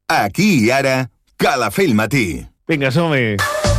Aquí i ara, Calafell Matí. Vinga, som-hi.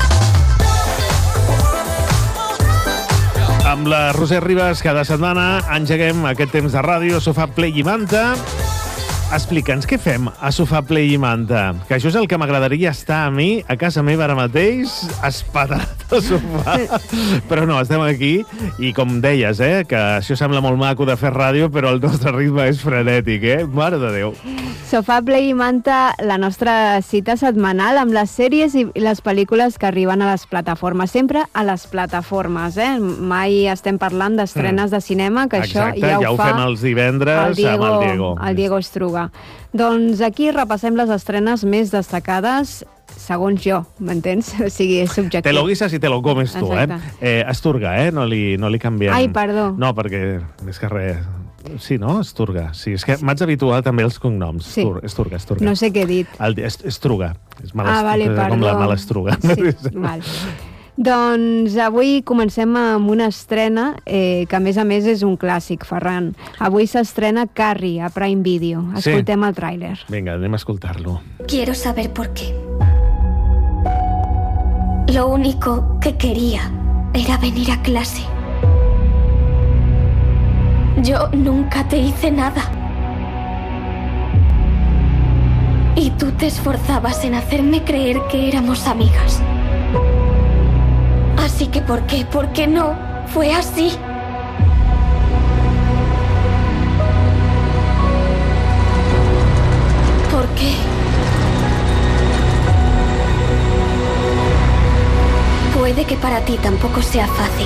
Amb la Roser Ribas, cada setmana engeguem aquest temps de ràdio, Sofà, Play i Manta. Explica'ns què fem a Sofà, Play i Manta. Que això és el que m'agradaria estar a mi, a casa meva ara mateix, espaterat al sofà. Però no, estem aquí i com deies, que això sembla molt maco de fer ràdio, però el nostre ritme és frenètic, Mare de Déu. Sofà, Play i Manta, la nostra cita setmanal amb les sèries i les pel·lícules que arriben a les plataformes. Sempre a les plataformes, Mai estem parlant d'estrenes de cinema, que exacte, això ja ho fa fem els divendres amb el Diego. El Diego Estruga. Doncs aquí repassem les estrenes més destacades, segons jo, m'entens? O sigui, és subjectiu. Te lo guisas y te lo comes tu, Esturga, No li canviem. Ai, perdó. No, perquè més que res... Sí, no? Esturga. Sí, és que m'haig habituat també els cognoms. Sí. Esturga. No sé què he dit. Estruga. És vale, perdó. Com la malastruga. Sí, val. Doncs avui comencem amb una estrena que, a més, és un clàssic, Ferran. Avui s'estrena Carrie a Prime Video. Escoltem el tràiler. Vinga, anem a escoltar-lo. Quiero saber por qué. Lo único que quería era venir a clase. Yo nunca te hice nada. Y tú te esforzabas en hacerme creer que éramos amigas. Así que ¿por qué? ¿Por qué no? Fue así. ¿Por qué? Puede que para ti tampoco sea fácil.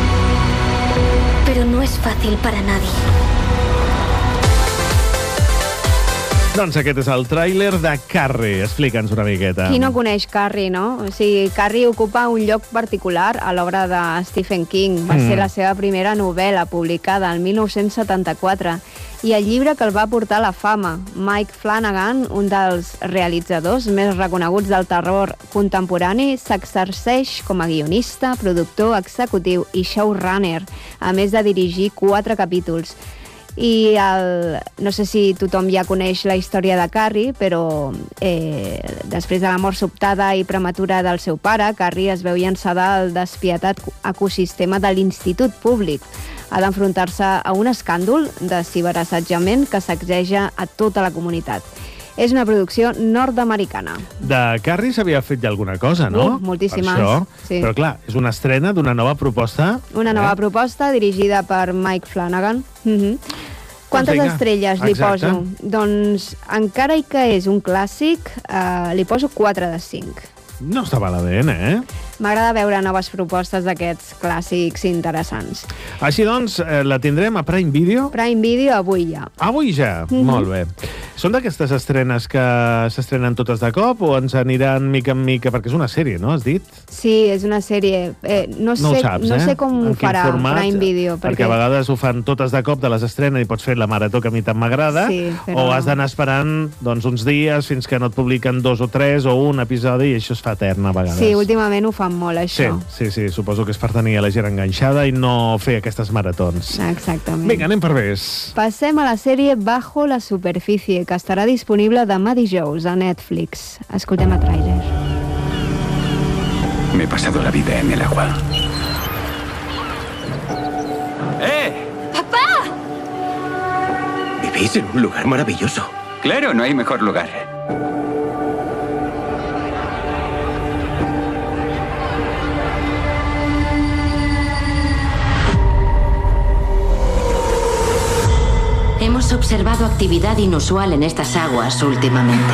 Pero no es fàcil per a nadie. Doncs aquest és el tràiler de Carrie. Explica'ns una miqueta. Qui no coneix Carrie, no? O sigui, Carrie ocupa un lloc particular a l'obra de Stephen King. Va ser la seva primera novel·la, publicada el 1974. I el llibre que el va portar a la fama. Mike Flanagan, un dels realitzadors més reconeguts del terror contemporani, s'exerceix com a guionista, productor executiu i showrunner, a més de dirigir 4 capítols. I no sé si tothom ja coneix la història de Carrie, però després de la mort sobtada i prematura del seu pare, Carrie es veu llançada al despietat ecosistema de l'institut públic. Ha d'enfrontar-se a un escàndol de ciberassetjament que sacseja a tota la comunitat. És una producció nord-americana. De Carrie s'havia fet ja alguna cosa, no? Moltíssimes. Per això. Sí. Però clar, és una estrena d'una nova proposta. Una nova proposta dirigida per Mike Flanagan. Quantes estrelles li poso? Doncs, encara que és un clàssic, li poso 4 de 5. No està malament, M'agrada veure noves propostes d'aquests clàssics interessants. Així doncs, la tindrem a Prime Video? Prime Video avui ja. Avui ja? Molt bé. Són d'aquestes estrenes que s'estrenen totes de cop o ens aniran mica en mica? Perquè és una sèrie, no? Has dit? Sí, és una sèrie. No sé com ho farà Prime Video. Perquè a vegades ho fan totes de cop, te les estrenen i pots fer la marató que a mi tant m'agrada, o has d'anar esperant uns dies fins que no et publiquen 2 o 3 o un episodi i això es fa etern a vegades. Sí, últimament ho fan molt, això. Sí, suposo que és per tenir a la gent enganxada i no fer aquestes maratons. Exactament. Vinga, anem per més. Passem a la sèrie Bajo la superficie, que estarà disponible demà dijous a Netflix. Escoltem el tràiler. Me he pasado la vida en el agua. ¡Papá! Vivís en un lugar maravilloso. Claro, no hay mejor lugar. Hemos observado actividad inusual en estas aguas últimamente.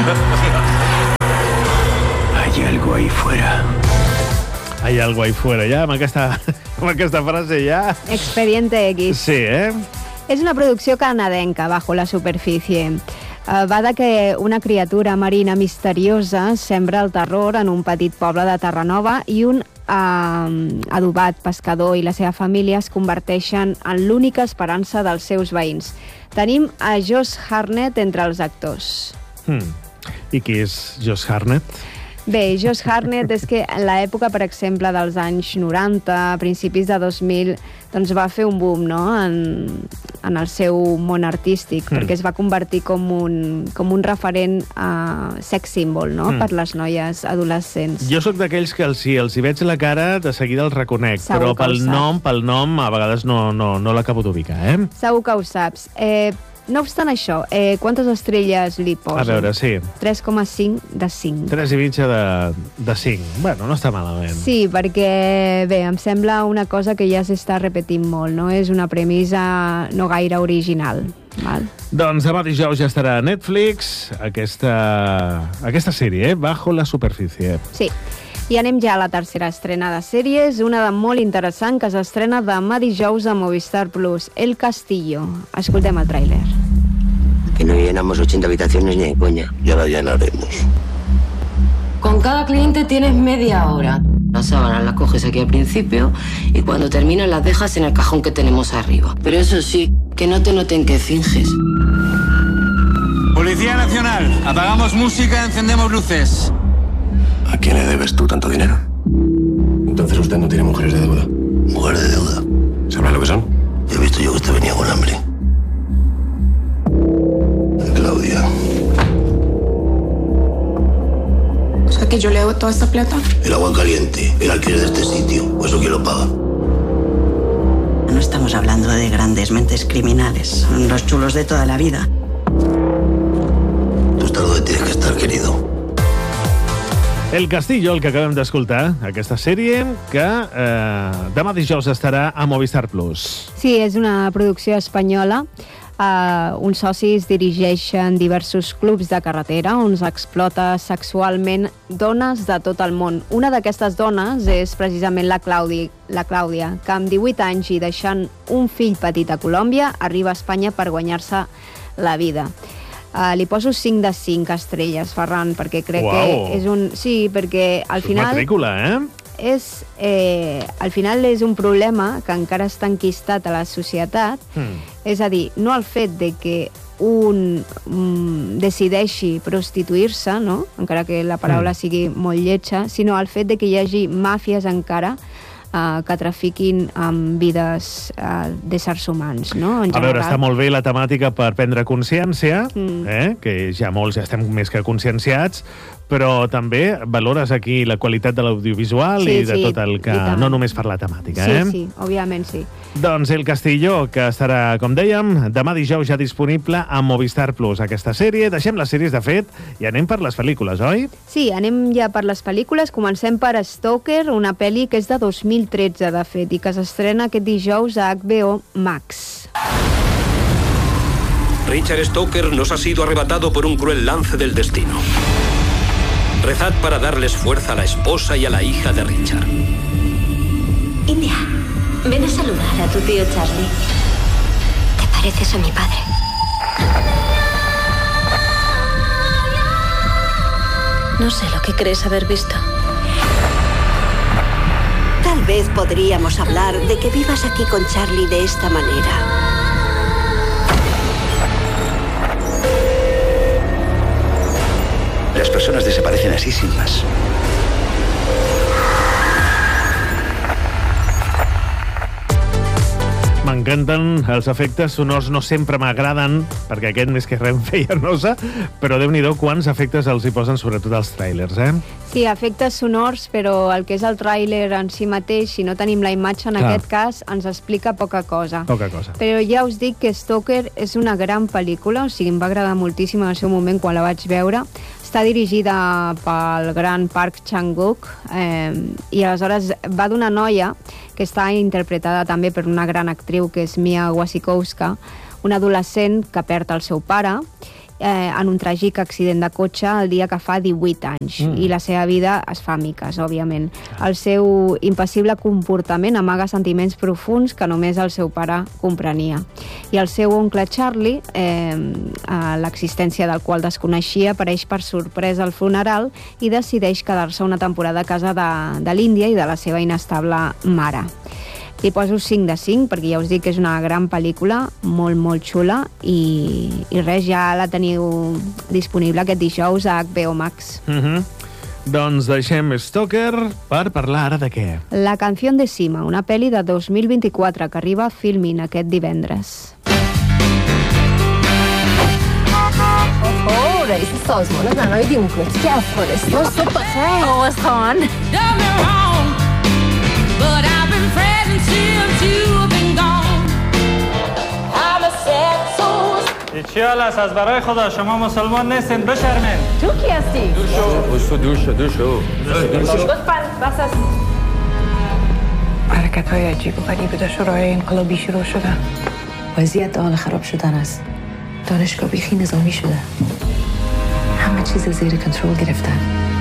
Hay algo ahí fuera. Hay algo ahí fuera, ja, amb aquesta frase ja... Expediente X. Sí, És una producció canadenca, Bajo la superficie. Va de que una criatura marina misteriosa sembra el terror en un petit poble de Terranova i un adobat pescador i la seva família es converteixen en l'única esperança dels seus veïns. Tenim a Josh Hartnett entre els actors. I qui és Josh Hartnett? Bé, Josh Hartnett és que en l'època, per exemple, dels anys 90, principis de 2000, doncs va fer un boom, no?, en el seu món artístic, perquè es va convertir com un referent sex symbol, no?, per les noies adolescents. Jo sóc d'aquells que si els hi veig la cara, de seguida els reconec, Segur però pel nom a vegades no l'acabo d'ubicar, Segur que ho saps. No obstant això, quantes estrelles li poso? A veure, sí. 3,5 de 5. 3,5 de 5. Bueno, no està malament. Sí, perquè, bé, em sembla una cosa que ja s'està repetint molt, no? És una premissa no gaire original. Val? Doncs demà dijous ja estarà a Netflix aquesta sèrie, Bajo la superficie. Sí. I anem ja a la tercera estrena de sèries, una de molt interessant que s'estrena demà dijous a Movistar Plus, El Castillo. Escoltem el tràiler. Que no llenamos 80 habitaciones ni de coña. Ya la llenaremos. Con cada cliente tienes media hora. Las sábanas las coges aquí al principio y cuando terminas las dejas en el cajón que tenemos arriba. Pero eso sí, que no te noten que finges. Policía Nacional, apagamos música, encendemos luces. ¿A quién le debes tú tanto dinero? Entonces usted no tiene mujeres de deuda. Mujer de deuda. ¿Sabrá lo que son? He visto yo que usted venía con hambre. Claudia. O sea que yo le debo toda esta plata. El agua caliente, el alquiler de este sitio. ¿O eso quién lo paga? No estamos hablando de grandes mentes criminales. Son los chulos de toda la vida. Tú estás donde tienes que estar, querido. El Castillo, el que acabem d'escoltar, aquesta sèrie que demà dijous estarà a Movistar Plus. Sí, és una producció espanyola. Uns socis dirigeixen diversos clubs de carretera on s'explota sexualment dones de tot el món. Una d'aquestes dones és precisament la Clàudia, que amb 18 anys i deixant un fill petit a Colòmbia arriba a Espanya per guanyar-se la vida. Li poso 5 de 5 estrelles, Ferran, perquè crec que és un... Sí, perquè al final... És matrícula, al final és un problema que encara està enquistat a la societat. És a dir, no el fet de que un decideixi prostituir-se, no? Encara que la paraula sigui molt lletja, sinó el fet de que hi hagi màfies encara que trafiquin amb vides d'éssers humans, no? En general. A veure, està molt bé la temàtica per prendre consciència, que ja molts ja estem més que conscienciats, però també valores aquí la qualitat de l'audiovisual i de tot el que... No només per la temàtica, Sí, òbviament sí. Doncs El Castillo, que estarà, com dèiem, demà dijous ja disponible a Movistar Plus, aquesta sèrie. Deixem les sèries, de fet, i anem per les pel·lícules, oi? Sí, anem ja per les pel·lícules. Comencem per Stalker, una pel·li que és de 2013, de fet, i que s'estrena aquest dijous a HBO Max. Richard Stoker nos ha sido arrebatado por un cruel lance del destino. Rezad para darles fuerza a la esposa y a la hija de Richard. India, ven a saludar a tu tío Charlie. Te pareces a mi padre. No sé lo que crees haber visto. Tal vez podríamos hablar de que vivas aquí con Charlie de esta manera. Las personas desaparecen así sin más. M'encanten els efectes sonors, no sempre m'agraden, perquè aquest més que res em feia nosa, però Déu-n'hi-do quants efectes els hi posen, sobretot als tràilers, Sí, efectes sonors, però el que és el tràiler en si mateix, si no tenim la imatge, en aquest cas, ens explica poca cosa. Poca cosa. Però ja us dic que Stalker és una gran pel·lícula, o sigui, em va agradar moltíssim en el seu moment quan la vaig veure. Està dirigida pel gran Park Chan-wook i aleshores va d'una noia que està interpretada també per una gran actriu que és Mia Wasikowska, una adolescent que perd el seu pare en un tràgic accident de cotxe el dia que fa 18 anys i la seva vida es fa miques, òbviament. El seu impassible comportament amaga sentiments profuns que només el seu pare comprenia. I el seu oncle Charlie, l'existència del qual desconeixia, apareix per sorpresa al funeral i decideix quedar-se una temporada a casa de l'Índia i de la seva inestable mare. Li poso 5 de 5 perquè ja us dic que és una gran pel·lícula, molt, molt xula i res, ja la teniu disponible aquest dijous a HBO Max. Doncs deixem Stoker per parlar ara de què? La canción de Sima, una pel·li de 2024 que arriba a Filmin aquest divendres. رئیس سازمان زنهای دموکراتیک افغانستان صبح بخیر آواز خان چی حال است؟ از برای خدا شما مسلمان نیستین بشرمین. تو کی هستی؟ دور شو. لطفاً بس است. حرکت‌های عجیب و غریب در شورای انقلابی شروع شدن. وضعیت حال خراب شدن است. دانشگاه بیخی نظامی شده. همه چیز زیر کنترل گرفتن.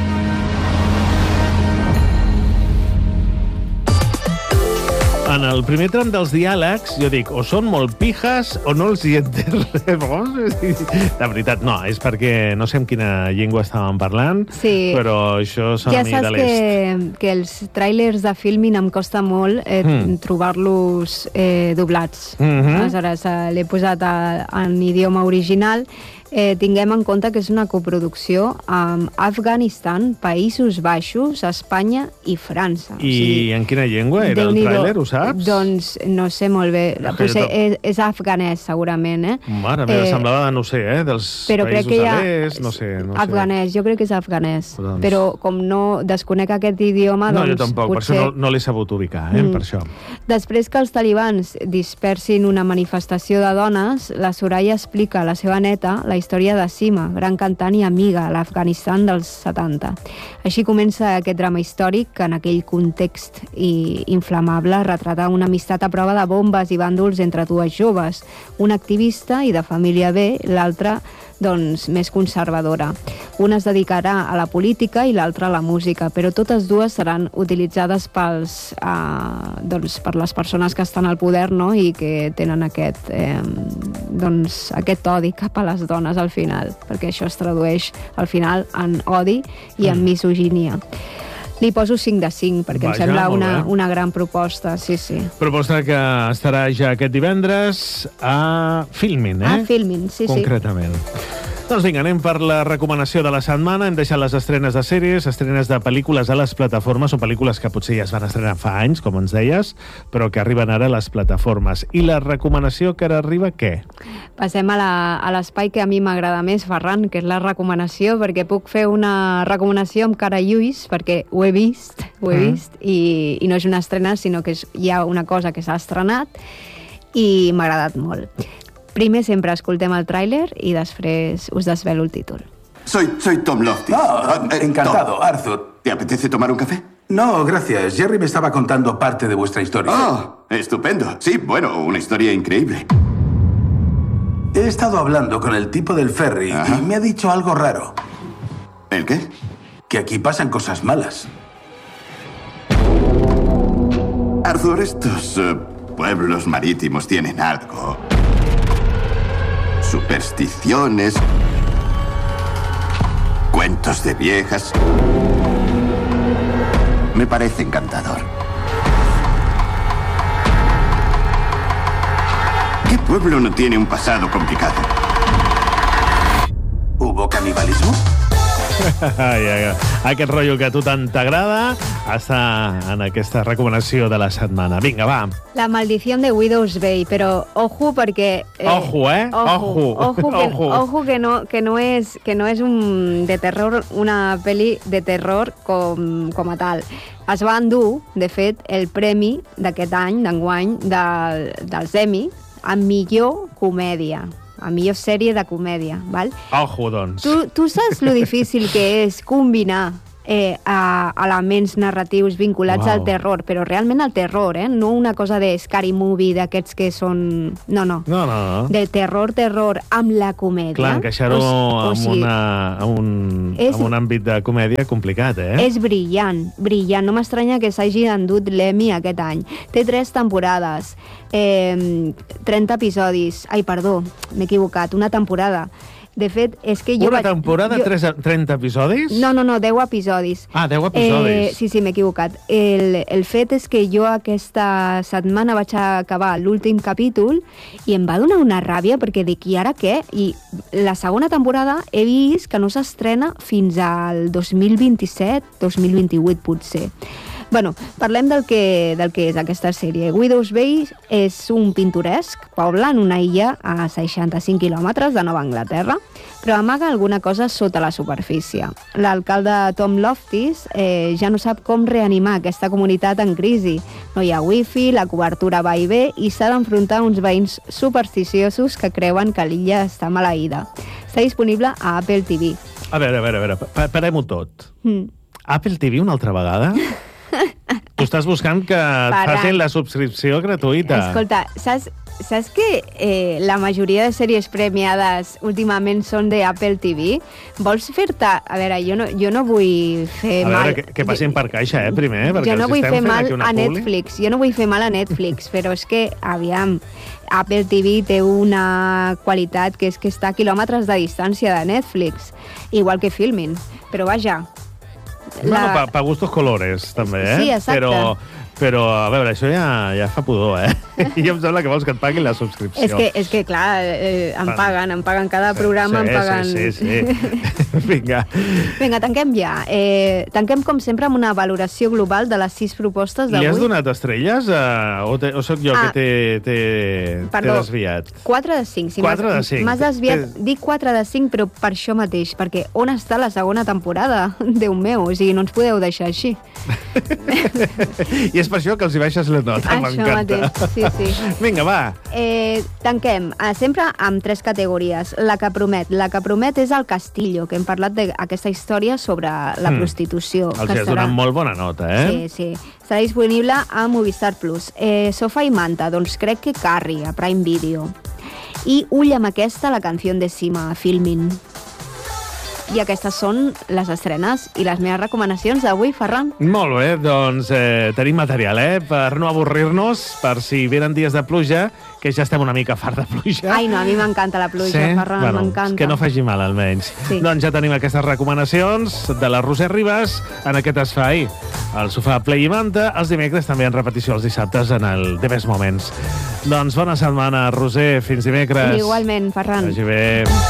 En el primer tram dels diàlegs, jo dic, o són molt pijas o no els hi entens res. De veritat, no, és perquè no sé en quina llengua estàvem parlant, sí. Però això són ja a mi de l'est. Ja saps que els tràilers de Filmin em costa molt trobar-los doblats. Aleshores, l'he posat en idioma original. Tinguem en compte que és una coproducció amb Afganistan, Països Baixos, Espanya i França. I en quina llengua era el tràiler, ho saps? Doncs no sé molt bé. És afganès, segurament, Mare meva, semblava de, no sé, dels països de l'est, no sé. Afganès, jo crec que és afganès. Però com no desconec aquest idioma, doncs... No, jo tampoc, per això no l'he sabut ubicar, per això. Després que els talibans dispersin una manifestació de dones, la Soraya explica a la seva neta la història de Sima, gran cantant i amiga a l'Afganistan dels 70. Així comença aquest drama històric que en aquell context inflamable retrata una amistat a prova de bombes i bàndols entre dues joves, una activista i de família bé, l'altra doncs, més conservadora. Una es dedicarà a la política i l'altra a la música, però totes dues seran utilitzades per les persones que estan al poder, no? I que tenen aquest odi cap a les dones al final, perquè això es tradueix al final en odi i en misoginia. Li poso 5 de 5, perquè em sembla una gran proposta, sí. Proposta que estarà ja aquest divendres a Filmin, A Filmin, sí. Concretament. Doncs vinga, anem per la recomanació de la setmana. Hem deixat les estrenes de sèries, estrenes de pel·lícules a les plataformes, o pel·lícules que potser ja es van estrenar fa anys, com ens deies, però que arriben ara a les plataformes. I la recomanació que ara arriba, què? Passem a l'espai que a mi m'agrada més, Ferran, que és la recomanació, perquè puc fer una recomanació amb cara lluís, perquè ho he vist, i no és una estrena, sinó que hi ha una cosa que s'ha estrenat i m'ha agradat molt. Primer sempre escoltem el tràiler i després us desvelo el títol. Soy Tom Lofty. Encantado, Tom. Arthur. ¿Te apetece tomar un café? No, gracias. Jerry me estaba contando parte de vuestra historia. ¡Oh, estupendo! Sí, bueno, una historia increíble. He estado hablando con el tipo del ferry y me ha dicho algo raro. ¿El qué? Que aquí pasan cosas malas. Arthur, estos pueblos marítimos tienen algo. Supersticiones, cuentos de viejas. Me parece encantador. ¿Qué pueblo no tiene un pasado complicado? ¿Hubo canibalismo? Aquest rotllo que a tu tant t'agrada està en aquesta recomanació de la setmana. Vinga, va. La maldición de Widow's Bay, però ojo perquè... Ojo que no és un de terror, una pel·li de terror com a tal. Es va endur, de fet, el premi d'aquest any, d'enguany, dels Emmy, a millor comèdia. A millor sèrie de comèdia, val? Ojo, doncs. Tu saps lo difícil que és combinar elements narratius vinculats al terror, però realment al terror, no una cosa de scary movie d'aquests que són... No. De terror amb la comèdia. Clar, encaixar-ho amb un àmbit de comèdia complicat, És brillant. No m'estranya que s'hagi endut l'Emmy aquest any. Té 3 temporades, 30 episodis. Ai, perdó, m'he equivocat, una temporada. De fet, és que jo Una temporada, 30 episodis? No, 10 episodis. 10 episodis. Sí, m'he equivocat. El fet és que jo aquesta setmana vaig acabar l'últim capítol i em va donar una ràbia perquè dic, i ara què? I la segona temporada he vist que no s'estrena fins al 2027, 2028 potser. Bueno, parlem del que és aquesta sèrie. Widows Bay és un pintoresc poble en una illa a 65 quilòmetres de Nova Anglaterra, però amaga alguna cosa sota la superfície. L'alcalde Tom Loftis ja no sap com reanimar aquesta comunitat en crisi. No hi ha wifi, la cobertura va i ve i s'ha d'enfrontar uns veïns supersticiosos que creuen que l'illa està maleïda. Està disponible a Apple TV. A veure, parem-ho tot. Apple TV una altra vegada? Tu estàs buscant que et facin la subscripció gratuïta. Escolta, saps que la majoria de sèries premiades últimament són d'Apple TV? Vols fer-te... A veure, jo no vull fer mal... A veure, que passin per caixa, primer, perquè jo no vull fer mal a Netflix. Jo no vull fer mal a Netflix, però és que, aviam, Apple TV té una qualitat que és que està a quilòmetres de distància de Netflix, igual que Filmin. Però vaja... Bueno, pa gustos colores, també, Sí, exacte. Però, a veure, això ja fa pudor, I em sembla que vols que et paguin la subscripció. És que clar, em paguen cada programa, em paguen... Sí. Vinga, tanquem ja. Tanquem, com sempre, amb una valoració global de les 6 propostes d'avui. Li has donat estrelles o sóc jo que t'he desviat? 4 de 5. 4 de 5. M'has desviat. Dic 4 de 5, però per això mateix, perquè on està la segona temporada? Déu meu, o sigui, no ens podeu deixar així. I és per això que els hi baixes la nota, m'encanta. Això mateix, sí. Vinga, va. Tanquem, sempre amb 3 categories. La que promet és el Castillo, que hem parlat d'aquesta història sobre la prostitució. Els has donat molt bona nota, Sí. Estarà disponible a Movistar Plus. Sofà i manta, doncs crec que Carrie, a Prime Video. I ull amb aquesta, la canció de Cima, a Filmin. I aquestes són les estrenes i les meves recomanacions d'avui, Ferran. Molt bé, doncs tenim material, per no avorrir-nos, per si venen dies de pluja, que ja estem una mica fart de pluja. Ai, no, a mi m'encanta la pluja, Ferran, m'encanta. Que no faci mal, almenys. Sí. Doncs ja tenim aquestes recomanacions de la Roser Ribas en aquest espai. Al sofà Play i Manta, els dimecres, també en repetició els dissabtes en el The Best Moments. Doncs bona setmana, Roser, fins dimecres. Igualment, Ferran. Vagi bé.